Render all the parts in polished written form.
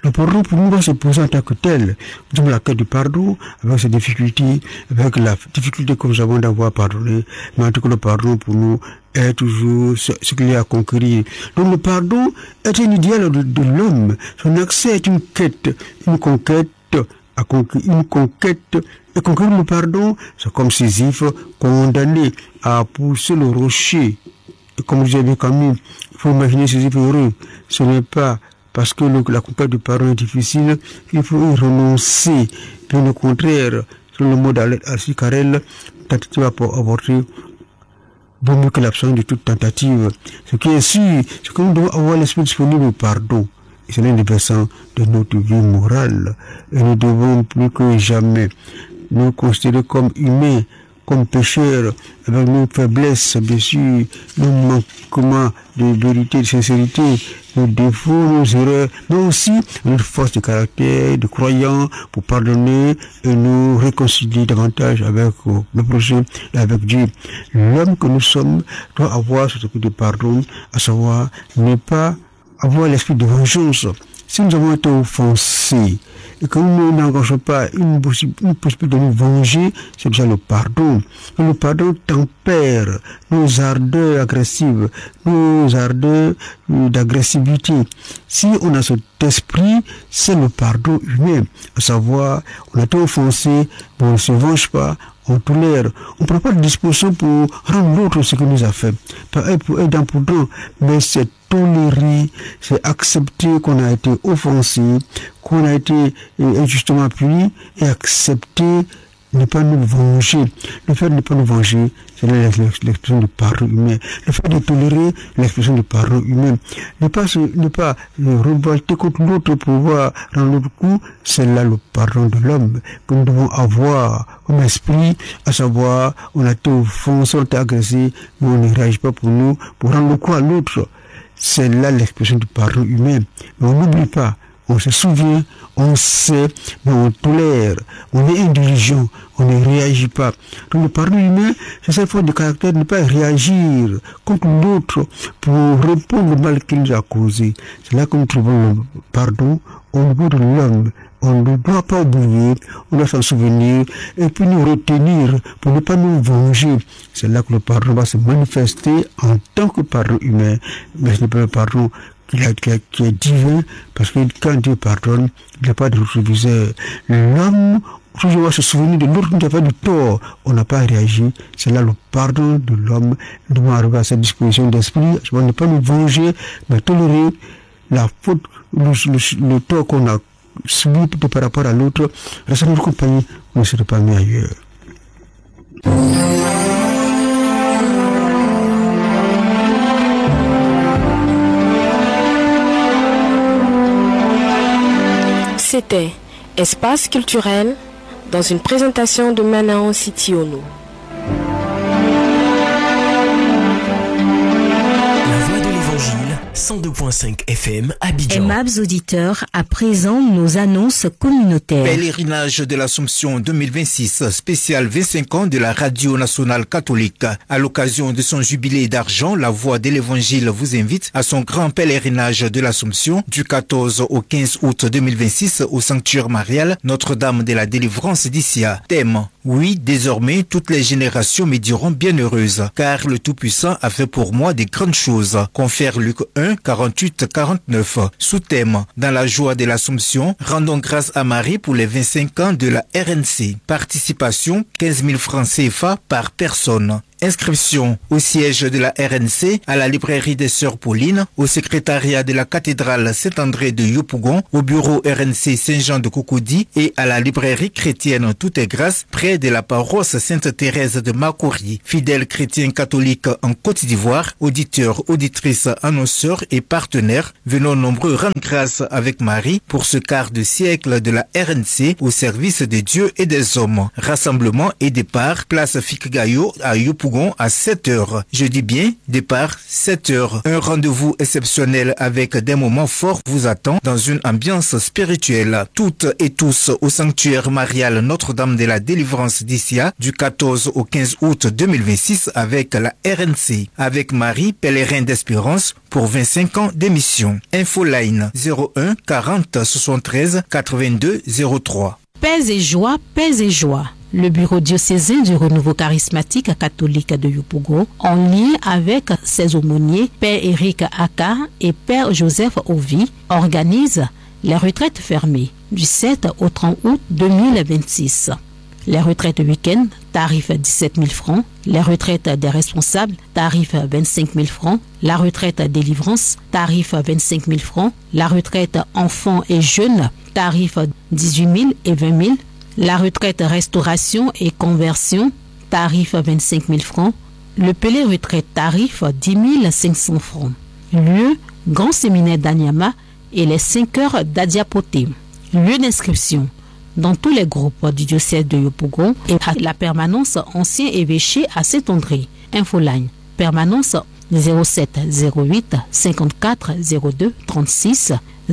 Le pardon pour nous va se poser en tant que tel. Nous avons la quête du pardon, avec ses difficultés, avec la difficulté que nous avons d'avoir pardonné, mais en tout cas le pardon pour nous est toujours ce qu'il y a à conquérir. Donc le pardon est un idéal de l'homme. Son accès est une quête, une conquête, et conquérir le pardon, c'est comme Sisyphe condamné à pousser le rocher. Et comme disait bien Camus, il faut imaginer Sisyphe heureux. Ce n'est pas parce que la conquête du pardon est difficile qu'il faut y renoncer. Bien au contraire, selon le mot d'Alcide Carrel, tentative avortée vaut mieux que l'absence de toute tentative. Ce qui est sûr, c'est que nous devons avoir l'esprit disponible au pardon. Et c'est l'un des versants de notre vie morale. Et nous devons plus que jamais nous considérer comme humains, comme pécheurs, avec nos faiblesses, bien sûr, nos manquements de vérité, de sincérité, nos défauts, nos erreurs, mais aussi notre force de caractère, de croyants, pour pardonner et nous réconcilier davantage avec le prochain et avec Dieu. L'homme que nous sommes doit avoir ce esprit de pardon, à savoir ne pas avoir l'esprit de vengeance. Si nous avons été offensés et que nous n'engageons pas une possibilité de nous venger, c'est déjà le pardon. Et le pardon tempère nos ardeurs agressives, nos ardeurs d'agressivité. Si on a cet esprit, c'est le pardon humain. À savoir, on a été offensé, mais on ne se venge pas, on tolère. On ne prend pas de disposition pour rendre l'autre ce qu'il nous a fait. Pour être imprudent, mais c'est tolérer, c'est accepter qu'on a été offensé, qu'on a été injustement puni, et accepter ne pas nous venger. Le fait de ne pas nous venger, c'est l'expression du pardon humain. Le fait de tolérer, l'expression du pardon humain. Ne pas révolter contre l'autre pour pouvoir rendre l'autre coup, c'est là le pardon de l'homme que nous devons avoir comme esprit, à savoir, on a été offensé, on a été agressé, mais on ne réagit pas pour nous, pour rendre le coup à l'autre. C'est là l'expression du pardon humain. Mais on n'oublie pas, on se souvient, on sait, mais on tolère, on est indulgent, on ne réagit pas. Donc le pardon humain, c'est cette force de caractère de ne pas réagir contre l'autre pour répondre au mal qu'il nous a causé. C'est là que nous trouvons le pardon au niveau de l'homme. On ne doit pas oublier, on doit s'en souvenir et puis nous retenir pour ne pas nous venger. C'est là que le pardon va se manifester en tant que pardon humain. Mais ce n'est pas le pardon qui est divin, parce que quand Dieu pardonne, il n'y a pas de rétroviseur. L'homme toujours va se souvenir de l'autre qui a fait du tort. On n'a pas réagi. C'est là le pardon de l'homme. Nous devons arriver à cette disposition d'esprit. On ne pas nous venger, mais tolérer la faute, le tort qu'on a subi par rapport à l'autre. Rester notre compagnie, on ne serait pas mis ailleurs. C'était Espace culturel dans une présentation de Manao Sitiono. La voix de l'évangile, 102.5 FM, Abidjan. Aimables auditeurs, à présent nos annonces communautaires. Pèlerinage de l'Assomption 2026, spécial 25 ans de la Radio Nationale Catholique. À l'occasion de son jubilé d'argent, la voix de l'évangile vous invite à son grand pèlerinage de l'Assomption du 14 au 15 août 2026 au sanctuaire marial Notre-Dame de la Délivrance d'Issia. Thème: oui, désormais toutes les générations me diront bienheureuse, car le Tout-Puissant a fait pour moi des grandes choses. Confère Luc 1, 48-49. Sous-thème: dans la joie de l'Assomption, rendons grâce à Marie pour les 25 ans de la RNC. Participation 15 000 francs CFA par personne. Inscription au siège de la RNC, à la librairie des Sœurs Paulines, au secrétariat de la cathédrale Saint-André de Yopougon, au bureau RNC Saint-Jean de Cocody et à la librairie chrétienne Tout est Grâce, près de la paroisse Sainte-Thérèse de Makori. Fidèles chrétiens catholiques en Côte d'Ivoire, auditeurs, auditrices, annonceurs et partenaires, venons nombreux rendre grâce avec Marie pour ce quart de siècle de la RNC au service de Dieu et des hommes. Rassemblement et départ, place Fikgayo à Yopougon Yopougon à 7h. Je dis bien, départ 7h. Un rendez-vous exceptionnel avec des moments forts vous attend dans une ambiance spirituelle. Toutes et tous au sanctuaire marial Notre-Dame de la Délivrance d'Issia du 14 au 15 août 2026 avec la RNC. Avec Marie, pèlerin d'espérance pour 25 ans d'émission. Infoline 01 40 73 82 03. Paix et joie, paix et joie. Le bureau diocésain du renouveau charismatique catholique de Yopougon, en lien avec ses aumôniers, Père Éric Aka et Père Joseph Ovi, organise les retraites fermées du 7 au 30 août 2026. Les retraites week-end, tarif 17 000 francs. Les retraites des responsables, tarif 25 000 francs. La retraite délivrance, tarif 25 000 francs. La retraite enfants et jeunes, tarif 18 000 et 20 000. La retraite restauration et conversion, tarif 25 000 francs. Le Pelé retraite, tarif 10 500 francs. Lieu, Grand Séminaire d'Anyama et les 5 heures d'Adiapoté. Lieu d'inscription dans tous les groupes du diocèse de Yopougon et à la permanence ancien évêché à Saint-André. Infoline, permanence 07 08 54 02 36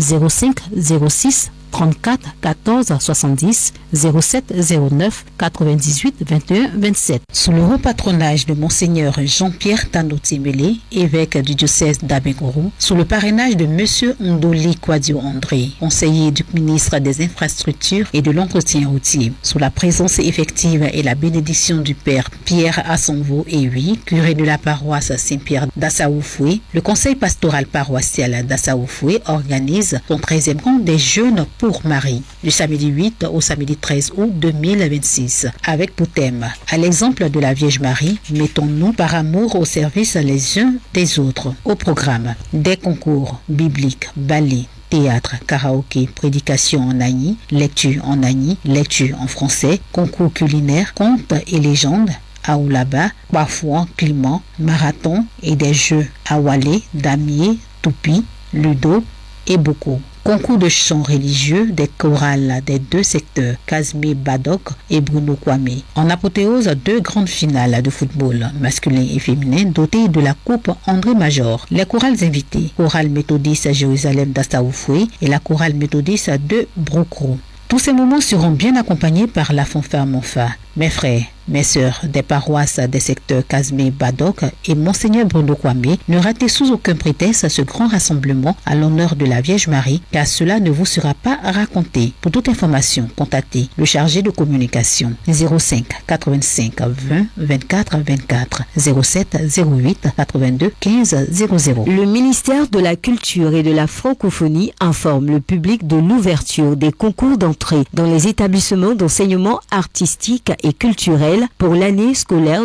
05 06 34 14 70 07 09 98 21 27. Sous le haut patronage de Monseigneur Jean-Pierre Tanotimele, évêque du diocèse d'Abengourou, sous le parrainage de Monsieur Ndoli Kwadio André, conseiller du ministre des Infrastructures et de l'Entretien routier, sous la présence effective et la bénédiction du Père Pierre Assonvo Ewi, curé de la paroisse Saint-Pierre d'Assaoufoué, le conseil pastoral paroissial d'Assaoufoué organise son 13e camp des jeunes pour Marie, du samedi 8 au samedi 13 août 2026, avec pour thème, à l'exemple de la Vierge Marie, mettons-nous par amour au service les uns des autres. Au programme, des concours bibliques, ballet, théâtre, karaoké, prédication en agni, lecture en agni, lecture en français, concours culinaire, contes et légendes, Aoulaba, Bafouan, Clément, marathon et des jeux Awalé, Damier, Toupi, Ludo et Boko. Concours de chants religieux des chorales des deux secteurs, Kazmi Badok et Bruno Kwame. En apothéose, 2 grandes finales de football masculin et féminin dotées de la coupe André Major. Les chorales invitées, chorale méthodiste à Jérusalem d'Assaoufoué et la chorale méthodiste de Brocro. Tous ces moments seront bien accompagnés par la fanfare Monfa. Mes frères, mes sœurs des paroisses des secteurs Kazmé, Badok et Monseigneur Bruno Kwame, ne ratez sous aucun prétexte ce grand rassemblement à l'honneur de la Vierge Marie, car cela ne vous sera pas raconté. Pour toute information, contactez le chargé de communication 05 85 20 24 24 07 08 82 15 00. Le ministère de la Culture et de la Francophonie informe le public de l'ouverture des concours d'entrée dans les établissements d'enseignement artistique et culturel pour l'année scolaire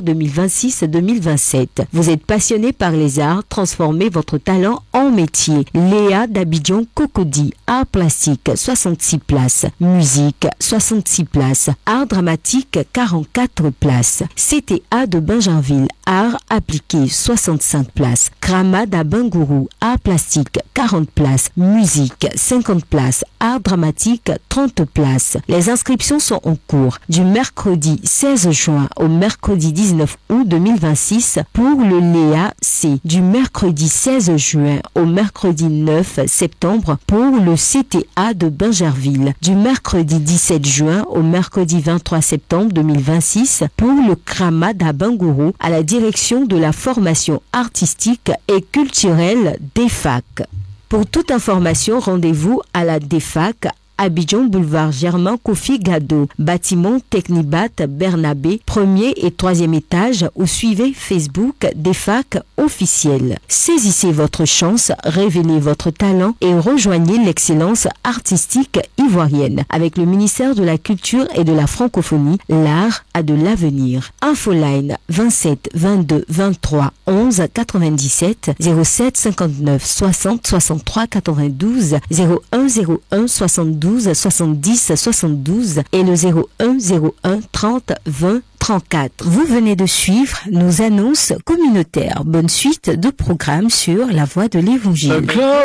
2026-2027. Vous êtes passionné par les arts, transformez votre talent en métier. Léa d'Abidjan Cocody, art plastique 66 places, musique 66 places, art dramatique 44 places, CTA de Bingenville, art appliqué 65 places, Kramad à Bangourou, art plastique 40 places, musique 50 places, art dramatique 30 places. Les inscriptions sont en cours du mercredi 16 juin au mercredi 19 août 2026 pour le Léa C, du mercredi 16 juin au mercredi 9 septembre pour le CTA de Bingerville, du mercredi 17 juin au mercredi 23 septembre 2026 pour le Kramad à Bangourou à la direction de la formation artistique et culturelle DEFAC. Pour toute information, rendez-vous à la DEFAC Abidjan Boulevard Germain Kofi Gado, bâtiment Technibat Bernabé, 1er et 3e étage, ou suivez Facebook DEFAC officiel. Saisissez votre chance, révélez votre talent et rejoignez l'excellence artistique ivoirienne. Avec le ministère de la Culture et de la Francophonie, l'art a de l'avenir. Infoline 27 22 23 11 97 07 59 60 63 92 01 01 72 70 72 et le 01 01 30 20 34. Vous venez de suivre nos annonces communautaires. Bonne suite de programmes sur la voie de l'Évangile.